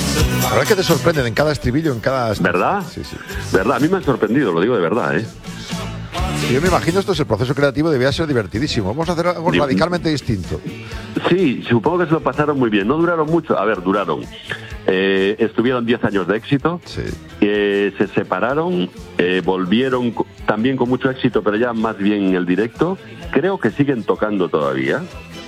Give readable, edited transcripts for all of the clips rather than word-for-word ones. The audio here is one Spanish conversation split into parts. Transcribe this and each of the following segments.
La verdad es que te sorprenden en cada estribillo, en cada... ¿Verdad? Sí, sí. ¿Verdad? A mí me han sorprendido, lo digo de verdad, ¿eh? Yo me imagino esto es el proceso creativo, debía ser divertidísimo. Vamos a hacer algo radicalmente distinto. Sí, supongo que se lo pasaron muy bien. No duraron mucho. A ver, duraron. Estuvieron 10 años de éxito. Sí. Se separaron, volvieron también con mucho éxito, pero ya más bien en el directo. Creo que siguen tocando todavía.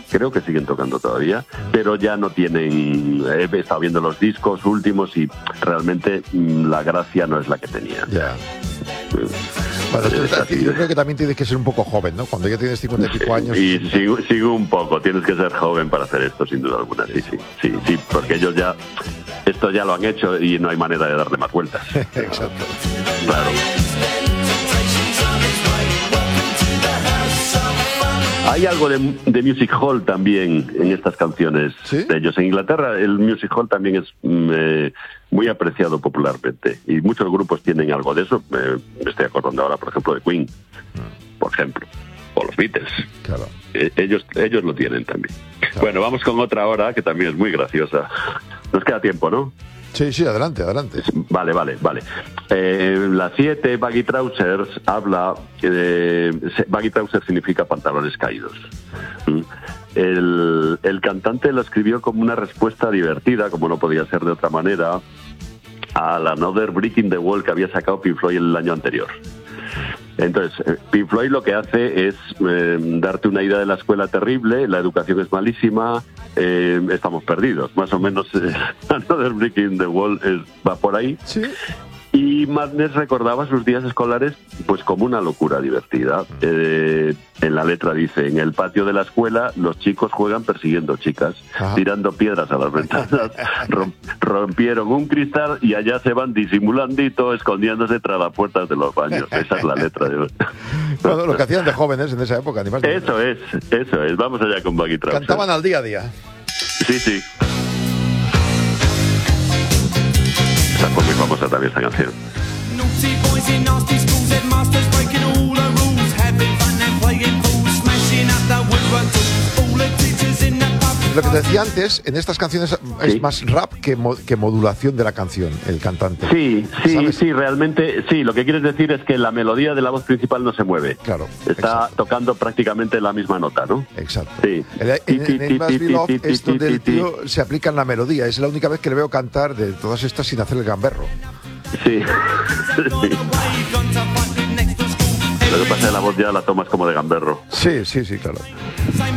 Pero ya no tienen... He estado viendo los discos últimos y realmente la gracia no es la que tenían. Ya. Bueno, yo creo que también tienes que ser un poco joven, ¿no? Cuando ya tienes 50 y pico años... Y sigo un poco, tienes que ser joven para hacer esto, sin duda alguna. Sí, porque ellos ya... Esto ya lo han hecho y no hay manera de darle más vueltas. Exacto. Claro. Hay algo de music hall también en estas canciones. ¿Sí? De ellos. En Inglaterra el music hall también es muy apreciado popularmente y muchos grupos tienen algo de eso. Me estoy acordando ahora, por ejemplo, de Queen, por ejemplo, o los Beatles. Claro. Ellos lo tienen también. Claro. Bueno, vamos con otra hora que también es muy graciosa. Nos queda tiempo, ¿no? Sí, adelante. Vale. La 7, Baggy Trousers, habla... Baggy Trousers significa pantalones caídos. El cantante lo escribió como una respuesta divertida, como no podía ser de otra manera, a la Another Brick in the Wall que había sacado Pink Floyd el año anterior. Entonces, Pink Floyd lo que hace es darte una idea de la escuela terrible, la educación es malísima, estamos perdidos. Más o menos, Another Brick in the Wall va por ahí. Sí. Y Madness recordaba sus días escolares pues como una locura divertida. En la letra dice: en el patio de la escuela los chicos juegan persiguiendo chicas, tirando piedras a las ventanas, rompieron un cristal y allá se van disimulandito, escondiéndose tras las puertas de los baños. Esa es la letra. Bueno, lo que hacían de jóvenes en esa época, ni más ni menos. Eso es. Vamos allá con Baggy Trousers. Cantaban al día a día. Sí. Fue muy famosa también esta canción. Lo que te decía antes, en estas canciones es más rap que modulación de la canción, el cantante. Sí, realmente, sí. Lo que quieres decir es que la melodía de la voz principal no se mueve. Claro. Está tocando prácticamente la misma nota, ¿no? Exacto. Sí. En Must Be Love, esto del tío se aplica en la melodía. Es la única vez que le veo cantar de todas estas sin hacer el gamberro. Sí. Lo que pasa es que la voz ya la tomas como de gamberro. Sí, claro.